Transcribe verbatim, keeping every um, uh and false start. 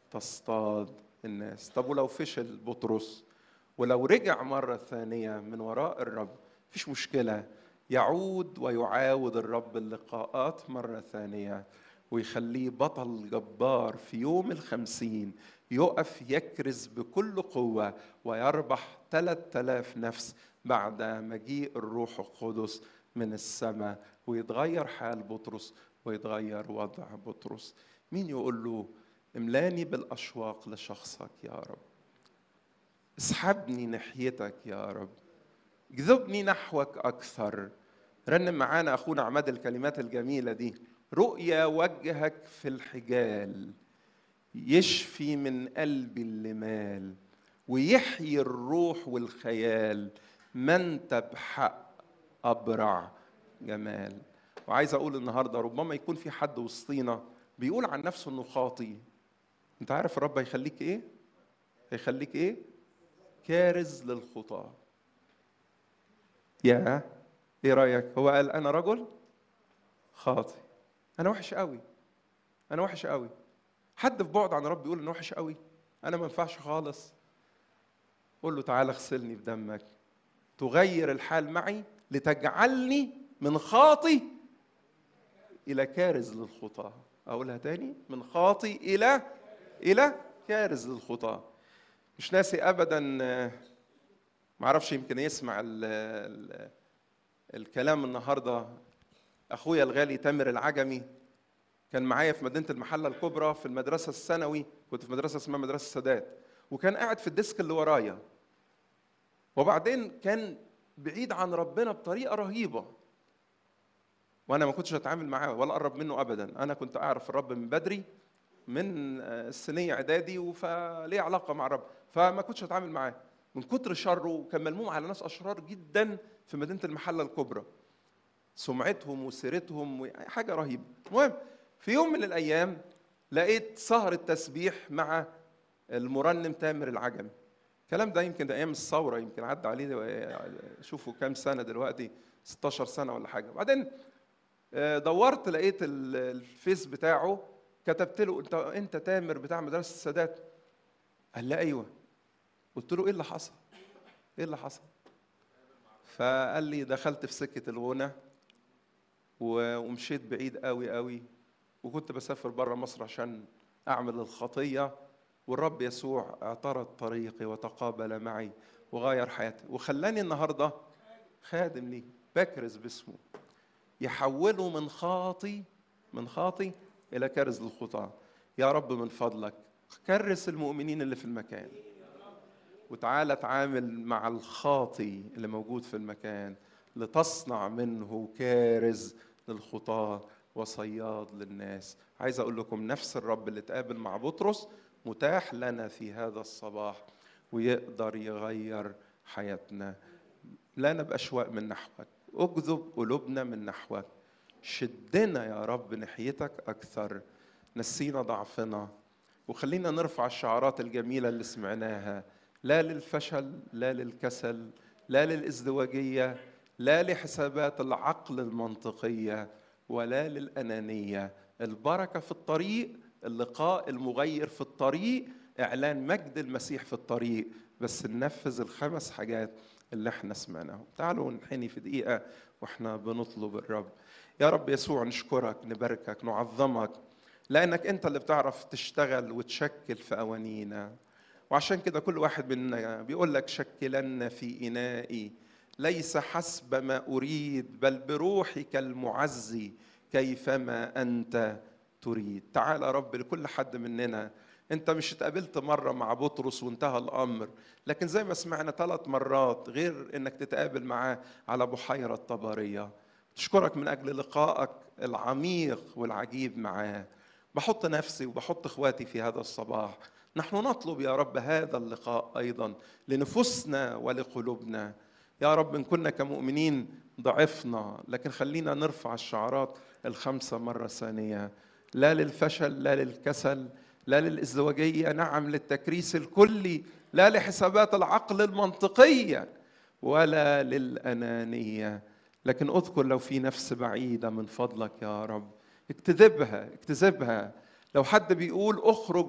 تصطاد الناس. طب ولو فشل بطرس ولو رجع مرة ثانية من وراء الرب، مفيش مشكلة، يعود ويعاود الرب اللقاءات مرة ثانية ويخليه بطل جبار في يوم الخمسين، يقف يكرز بكل قوة ويربح ثلاثة آلاف نفس بعد مجيء الروح القدس من السماء، ويتغير حال بطرس ويتغير وضع بطرس. مين يقول له املاني بالأشواق لشخصك يا رب، اسحبني ناحيتك يا رب، جذبني نحوك أكثر. رنم معانا أخونا عماد الكلمات الجميلة دي: رؤيا وجهك في الحجال يشفي من قلبي اللي مال، ويحيي الروح والخيال، ما انت بحق أبرع جمال. وعايز أقول النهاردة ربما يكون في حد وسطينا بيقول عن نفسه إنه خاطي. أنت عارف الرب هيخليك إيه؟ هيخليك إيه؟ كارز للخطاة. يا إيه رأيك؟ هو قال أنا رجل خاطي، أنا وحش قوي، أنا وحش قوي. حد في بعد عن رب يقول إنه وحش قوي، أنا ما ينفعش خالص. قول له تعالى اغسلني بدمك، تغير الحال معي لتجعلني من خاطي إلى كارز للخطاة. أقولها تاني: من خاطي إلى إلى كارز للخطاة. مش ناسي أبدا، معرفش يمكن يسمع ال ال الكلام النهاردة، أخويا الغالي تامر العجمي كان معايا في مدينة المحلة الكبرى في المدرسة الثانوي، كنت في مدرسة اسمها مدرسة السادات، وكان قاعد في الديسك اللي ورايا، وبعدين كان بعيد عن ربنا بطريقة رهيبة، وأنا ما كنتش أتعامل معاه ولا أقرب منه أبدا. أنا كنت أعرف الرب من بدري، من السنية إعدادي، وفليه علاقة مع الرب، فما كنتش أتعامل معاه من كتر شره. وكان ملموم على ناس أشرار جدا في مدينة المحلة الكبرى، سمعتهم وسيرتهم حاجة رهيبة. المهم في يوم من الأيام لقيت سهرة تسبيح مع المرنم تامر العجمي. الكلام ده يمكن ده أيام الثورة، يمكن عدى عليه شوفوا كام سنة دلوقتي، ستاشر سنة ولا حاجة. بعدين دورت لقيت الفيس بتاعه، كتبت له: انت انت تامر بتاع مدرسة السادات؟ قال لي ايوه. قلت له ايه اللي حصل؟ ايه اللي حصل؟ فقال لي دخلت في سكة الغنى ومشيت بعيد قوي قوي، وكنت بسافر بره مصر عشان اعمل الخطية، والرب يسوع اعترض طريقي وتقابل معي وغير حياتي، وخلاني النهارده خادم ليه بكرز باسمه، يحوله من خاطي من خاطي الى كارز للخطاة. يا رب من فضلك كرس المؤمنين اللي في المكان، وتعالى تعامل مع الخاطي اللي موجود في المكان لتصنع منه كارز للخطاة وصياد للناس. عايز أقول لكم نفس الرب اللي تقابل مع بطرس متاح لنا في هذا الصباح، ويقدر يغير حياتنا. لا نبقى أشواق من نحوك، أجذب قلوبنا من نحوك، شدنا يا رب ناحيتك أكثر، نسينا ضعفنا، وخلينا نرفع الشعارات الجميلة اللي سمعناها: لا للفشل، لا للكسل، لا للازدواجية، لا لحسابات العقل المنطقية، ولا للأنانية. البركة في الطريق، اللقاء المغير في الطريق، إعلان مجد المسيح في الطريق. بس ننفذ الخمس حاجات اللي احنا سمعناهم. تعالوا نحني في دقيقة واحنا بنطلب الرب. يا رب يسوع نشكرك، نباركك، نعظمك، لأنك أنت اللي بتعرف تشتغل وتشكل في أوانينا. وعشان كده كل واحد منا بيقول لك: شكلنا في إنائي ليس حسب ما أريد، بل بروحك المعزي كيفما أنت تريد. تعال يا رب لكل حد مننا. أنت مش اتقابلت مرة مع بطرس وانتهى الأمر، لكن زي ما سمعنا ثلاث مرات غير أنك تتقابل معاه على بحيرة طبرية. تشكرك من أجل لقائك العميق والعجيب معاه. بحط نفسي وبحط اخواتي في هذا الصباح، نحن نطلب يا رب هذا اللقاء أيضا لنفوسنا ولقلوبنا. يا رب إن كنا كمؤمنين ضعفنا، لكن خلينا نرفع الشعارات الخمسة مرة ثانية: لا للفشل، لا للكسل، لا للازدواجية، نعم للتكريس الكلي، لا لحسابات العقل المنطقية، ولا للأنانية. لكن أذكر لو في نفس بعيدة من فضلك يا رب اكتذبها اكتذبها. لو حد بيقول اخرج